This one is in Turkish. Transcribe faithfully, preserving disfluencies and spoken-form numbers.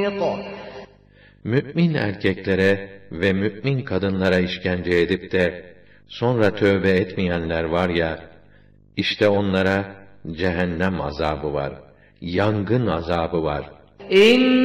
الطريق. Mümin erkeklere ve mümin kadınlara işkence edip de sonra tövbe etmeyenler var ya, işte onlara cehennem azabı var, yangın azabı var. İn